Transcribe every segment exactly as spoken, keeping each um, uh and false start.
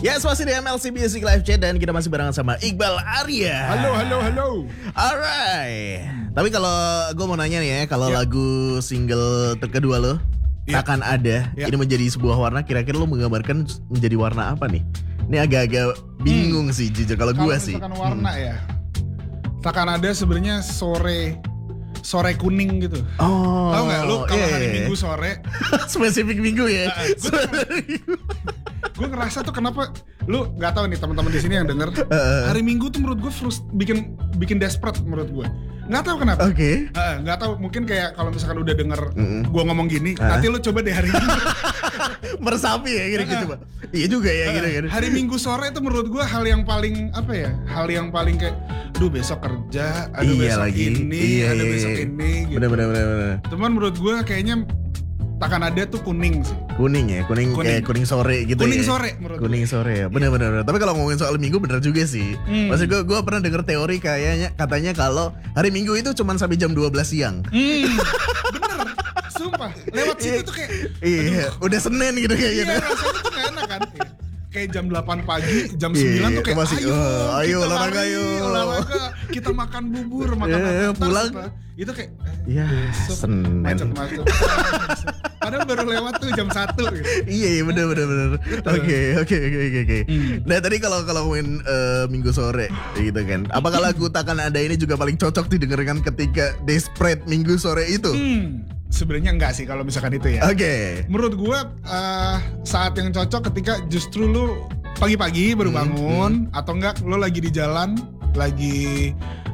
Yes, masih di M L C Music Live Chat dan kita masih barengan sama Iqbal Arya. Halo, halo, halo. Alright. Tapi kalau gue mau nanya nih ya, kalau Ya. lagu single terkedua lo, Ya. Takkan Ada, Ya. ini menjadi sebuah warna, kira-kira lo menggambarkan menjadi warna apa nih? Ini agak-agak bingung sih jujur kalau gue sih. Kalau misalkan warna ya, Takkan Ada sebenarnya sore sore kuning gitu. Oh. Tahu nggak lu kalau iya, hari iya. Minggu sore, Spesifik minggu ya. gue ngerasa tuh kenapa lu nggak tahu nih teman-teman di sini yang denger, hari Minggu tuh menurut gue frust, bikin bikin desperate menurut gue. Nggak tahu kenapa. Oke. Uh, nggak tahu, mungkin kayak kalau misalkan udah denger Mm-mm. gue ngomong gini, Uh. nanti lu coba deh hari Minggu. Meresapi ya gitu-gitu, Pak. Iya juga ya gitu-gitu. Hari Minggu sore itu menurut gue hal yang paling apa ya, hal yang paling kayak, aduh besok kerja, aduh Iya besok lagi. ini, Iya, aduh iya, besok iya. ini gitu. Bener-bener bener-bener. Cuman menurut gue kayaknya Takkan Ada tuh kuning sih. Kuning ya, kuning, Kuning. kayak kuning sore gitu Kuning ya. sore menurut Kuning gue. sore ya, bener-bener. bener. Tapi kalau ngomongin soal minggu bener juga sih. Hmm. Maksud gue, gue pernah denger teori kayaknya katanya kalau hari Minggu itu cuma sampai jam dua belas siang. Hmm, bener, sumpah. Lewat situ tuh kayak, Iya, udah Senin gitu kayaknya. iya rasanya tuh gak enak kan. Iya. Kayak jam delapan pagi, jam Iya, sembilan tuh kayak masih, ayo, oh, ayo, kita olahraga, lari, ayo. olahraga, kita makan bubur, makan Iya, apa, ntar pulang. setelah- itu kayak Iya, besok Senin. macet-macet. Padahal baru lewat tuh jam satu gitu. Iya, iya bener bener bener. Oke oke oke oke oke. Hmm. Nah tadi kalau kalau ngomongin eh, Minggu sore gitu kan, apakah lagu Takkan Ada ini juga paling cocok didengarkan ketika desperate Minggu sore itu? Hmm, sebenarnya enggak sih kalau misalkan itu ya. Oke. Menurut gue uh, saat yang cocok ketika justru lu pagi-pagi baru Hmm, bangun atau enggak lu lagi di jalan, lagi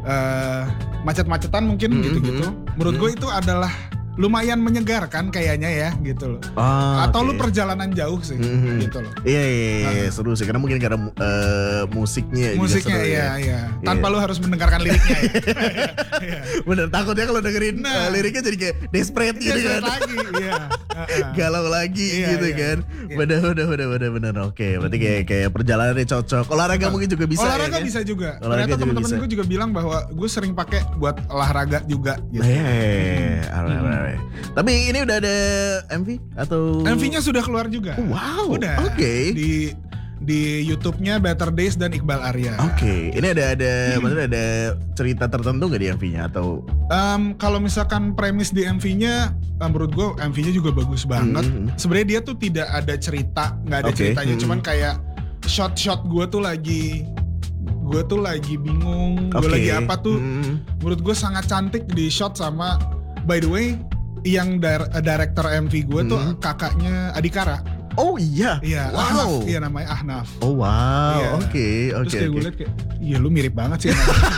uh, macet-macetan mungkin Hmm, gitu-gitu. hmm, Menurut hmm. gue itu adalah lumayan menyegarkan kayaknya ya gitu loh. Oh, Atau oke. lu perjalanan jauh sih Mhm. gitu loh. Iya, iya, iya, Ah. seru sih karena mungkin karena eh, musiknya, Musiknya juga seru iya ya. iya. Tanpa Iya. lu harus mendengarkan liriknya ya. Iya. Bener, takutnya kalau dengerin Nah. eh, liriknya jadi kayak desperate gitu Iya, kan. lagi. Iya. Heeh. Galau lagi Iya, gitu iya. kan. Iya. Bener bener bener bener bener. Oke, berarti kayak kayak perjalanannya cocok. Olahraga mungkin juga bisa olahraga ya, kan? bisa juga. Olahraga Ternyata juga teman-teman bisa. gue juga bilang bahwa gue sering pakai buat olahraga juga gitu. Eh, alright, alright. Tapi ini udah ada M V atau M V-nya sudah keluar juga. Wow, Udah. oke. Di di YouTube-nya Better Days dan Iqbal Arya. Oke, ini ada ada maksudnya ada cerita tertentu nggak di M V-nya atau Em, kalau misalkan premis di M V-nya, em, menurut gue M V-nya juga bagus banget. Hmm. Sebenarnya dia tuh tidak ada cerita, nggak ada Oke, ceritanya, hmm. cuman kayak shot-shot gue tuh lagi gue tuh lagi bingung, gue Oke. lagi apa tuh. Hmm. Menurut gue sangat cantik di shot sama, by the way, yang dir- director M V gue tuh Hmm. kakaknya Adhikara. Oh iya. Iya, Wow. Ahnaf. Iya namanya Ahnaf. Oh wow. Iya. Oke, oke. Terus kayak gue oke. liat kayak, iya lu mirip banget sih.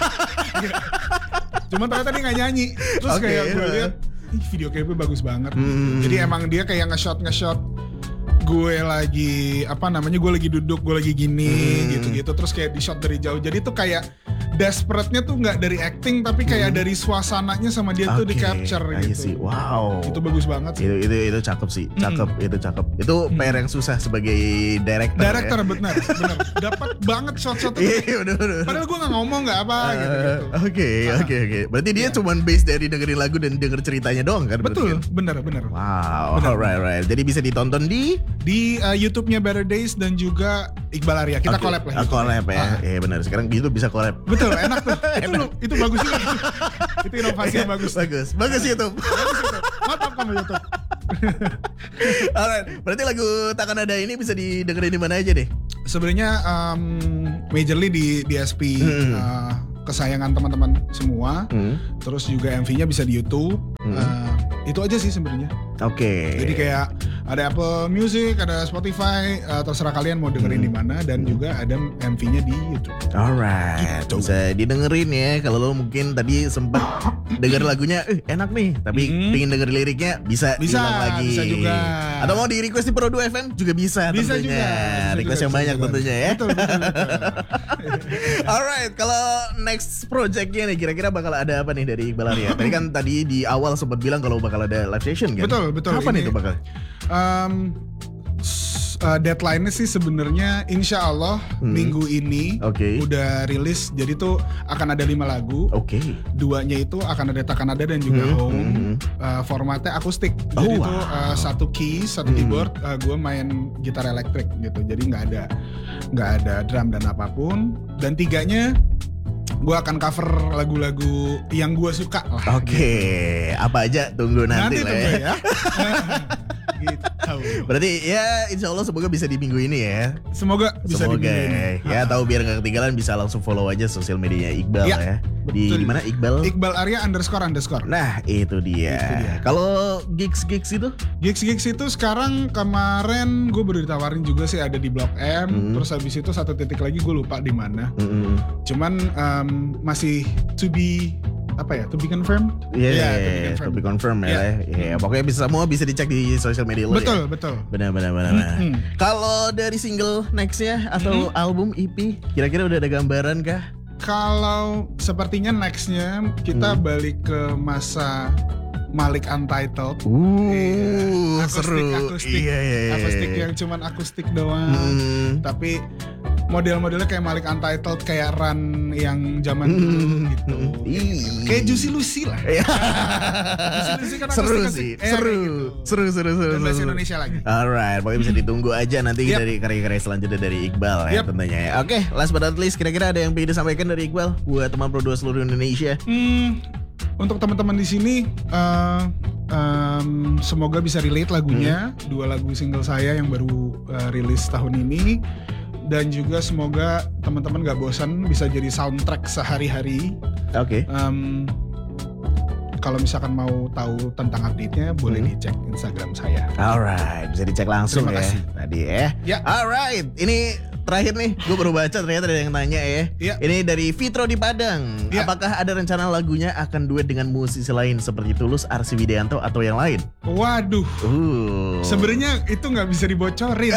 Cuman ternyata dia gak nyanyi. Terus Oke, kayak gue iya. liat, ih video klipnya bagus banget. Hmm. Jadi emang dia kayak nge-shot nge-shot gue lagi apa namanya, gue lagi duduk, gue lagi gini Hmm. gitu-gitu. Terus kayak di shot dari jauh. Jadi tuh kayak desperate-nya tuh nggak dari acting, tapi kayak Hmm. dari suasananya sama dia tuh di Oke, capture I gitu. see. Wow. Itu bagus banget sih. Itu itu itu cakep sih, cakep itu cakep. Itu P R yang susah sebagai director. Director ya? benar, benar. Dapat banget shot-shot tuh. Iya, bener bener. Padahal gue nggak ngomong nggak apa Eh, gitu. gitu. Oke, Ah. oke, oke. Berarti dia Iya. cuman base dari dengerin lagu dan denger ceritanya doang kan? berarti Betul, kan? benar, benar. Wow, Benar. alright, alright. Jadi bisa ditonton di Di uh, YouTube-nya Better Days dan juga Iqbal Arya. Kita Oke, collab lah. ah, collab ya. Ah. Iya benar. Sekarang YouTube bisa collab. Betul, enak tuh. itu lu, itu bagus juga. Itu inovasi yang bagus. Bagus, bagus YouTube. Bagus itu. Mantap kamu YouTube. Alright, berarti lagu Takkan Ada ini bisa didengerin di mana aja deh? Sebenarnya um, majorly di D S P Hmm. uh, kesayangan teman-teman semua. Hmm. Terus juga M V-nya bisa di YouTube. Hmm. Uh, itu aja sih sebenarnya. Oke. Jadi kayak ada Apple Music, ada Spotify, uh, terserah kalian mau dengerin Hmm. di mana, dan juga ada M V-nya di YouTube. Alright, Gitu. bisa didengerin ya. Kalau lo mungkin tadi sempet denger lagunya, eh enak nih, tapi Hmm. pengen denger liriknya, bisa, Bisa, diulang lagi. bisa juga. Atau mau di request di Pro dua F M juga bisa, Bisa tentunya. juga. Bisa Request juga, yang bisa banyak juga. tentunya ya. Betul, betul, betul. Alright, kalau next projectnya nih kira-kira bakal ada apa nih dari Iqbal Arya? Tadi kan tadi di awal sempat bilang kalau bakal ada live session kan? Betul, betul. Kapan Ini- itu bakal? Um, s- uh, deadline-nya sih sebenarnya insya Allah Hmm. minggu ini Oke. udah rilis. Jadi tuh akan ada lima lagu. Oke. Duanya itu akan ada Takanada dan juga Hmm, Home. hmm, hmm. Uh, formatnya akustik. Oh, Jadi wow. tuh uh, satu keys, satu Hmm. keyboard. Uh, gue main gitar elektrik gitu. Jadi nggak ada nggak ada drum dan apapun. Dan tiganya gue akan cover lagu-lagu yang gue suka lah. Oke, apa aja tunggu nanti, Nanti lah tunggu ya. ya. Gitu. Berarti ya insya Allah semoga bisa di minggu ini ya. Semoga bisa Semoga dibimbing. ya, tahu biar nggak ketinggalan bisa langsung follow aja sosial medianya Iqbal Ya, ya. Di betul. di mana Iqbal? Iqbal Arya underscore underscore. Nah itu dia. Itu dia. Kalau gigs gigs itu? Gigs gigs itu sekarang kemarin gue baru ditawarin juga sih ada di Blok M. Hmm. Terus habis itu satu titik lagi gue lupa di mana. Mm-mm. Cuman um, masih to be apa ya? To be confirmed. Iya, Ya, yeah, to be confirmed. to be confirm ya. Ya. Ya, pokoknya bisa semua bisa dicek di sosial media lo Betul ya. betul. Benar benar benar. benar. Mm-mm. Kalau dari single nextnya atau album E P, kira-kira udah ada gambaran kah? Kalau sepertinya nextnya kita Hmm. balik ke masa Malik Untitled. Uh, Iya. Akustik, seru. akustik, Iya, iya, iya. akustik yang cuman akustik doang. Hmm. Tapi model-modelnya kayak Malik Untitled, kayak Run yang zaman Hmm. dulu gitu. Ih. Kayak Juicy Lucy lah. Iya. Juicy Lucy kan Seru akustik-akustik. sih, Eh, seru. kayak gitu. Seru, seru, seru, Dan bahasa seru. Indonesia lagi. Alright, pokoknya bisa ditunggu aja nanti Yep. dari karya-karya selanjutnya dari Iqbal ya Yep. tentunya ya. Oke, last but not least, kira-kira ada yang pengen disampaikan dari Iqbal buat teman Pro dua seluruh Indonesia? Hmm, untuk teman-teman di sini, eh, em, semoga bisa relate lagunya. Hmm. Dua lagu single saya yang baru eh, rilis tahun ini. Dan juga semoga teman-teman gak bosan bisa jadi soundtrack sehari-hari. Oke. Em, kalau misalkan mau tahu tentang update-nya, boleh Hmm. dicek Instagram saya. Alright, bisa dicek langsung Terima ya kasih. tadi ya. Ya. Alright, ini terakhir nih, gue baru baca ternyata ada yang tanya ya. Ya. Ini dari Fitro di Padang. Ya. Apakah ada rencana lagunya akan duet dengan musisi lain seperti Tulus, Arsy Widianto atau yang lain? Waduh, Uh. sebenarnya itu nggak bisa dibocorin.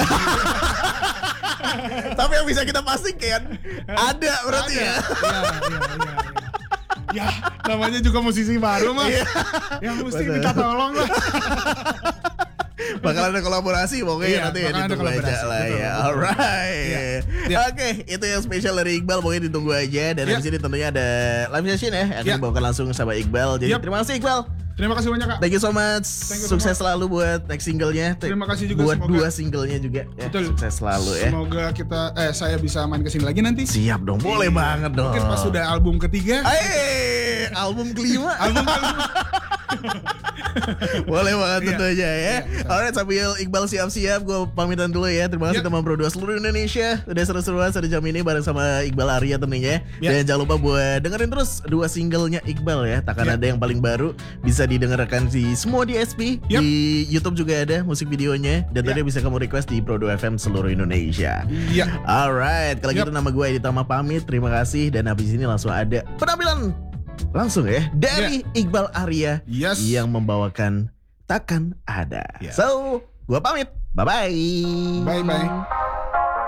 Tapi yang bisa kita pastikan ada berarti Ada. ya. Iya, iya, iya, iya. Ya, namanya juga musisi baru mas. Iya. Yang mesti Betul. minta tolong lah. Bakal ada kolaborasi pokoknya Iya, nanti ya bakal ada ditunggu aja kolaborasi, lah betul, ya. betul. Alright. Iya, iya. Oke, itu yang spesial dari Iqbal pokoknya ditunggu aja dan Iya. habis ini tentunya ada live session ya yang akan Iya. dibawakan langsung sama Iqbal. Jadi Yap. terima kasih Iqbal. Terima kasih banyak kak. Thank you so much. Thank you so Sukses much. selalu buat next singlenya. Terima kasih juga, buat semoga- dua singlenya juga. Ya, Betul. sukses selalu ya. Semoga kita, eh saya bisa main kesini lagi nanti. Siap dong, boleh Iya. banget dong. Mungkin pas sudah album ketiga. Eh, album kelima. album kelima. Boleh banget Iya. tentu aja ya. Iya, iya. Alright, sambil Iqbal siap-siap, gue pamitan dulu ya. Terima kasih Iya. teman Pro dua seluruh Indonesia. Udah seru-seruan satu jam ini bareng sama Iqbal Arya tentunya. Iya. Dan jangan lupa buat dengerin terus dua singlenya Iqbal ya. Takkan Iya. ada yang paling baru. Bisa didengarkan di semua D S P. Yap. Di YouTube juga ada musik videonya. Dan Iya. tadi bisa kamu request di Pro dua F M seluruh Indonesia. Iya. Alright, kalau Yap. gitu nama gue Edi Tama pamit. Terima kasih. Dan habis ini langsung ada penampilan langsung ya dari Iqbal Arya Yes. yang membawakan Takkan Ada. Ya. So, gua pamit. Bye bye. Bye bye.